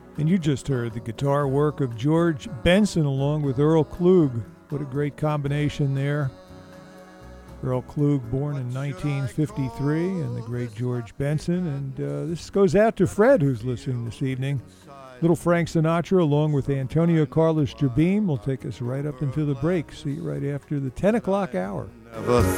And you just heard the guitar work of George Benson along with Earl Klug. What a great combination there. Earl Klug, born in 1953, and the great George Benson. And this goes out to Fred, who's listening this evening. Little Frank Sinatra, along with Antonio Carlos Jobim, will take us right up into the break. See you right after the 10 o'clock hour. Never